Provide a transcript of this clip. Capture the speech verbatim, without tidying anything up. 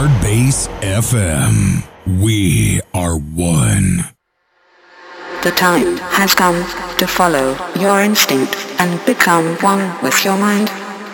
Hard Bass F M. We are one. The time has come to follow your instinct and become one with your mind.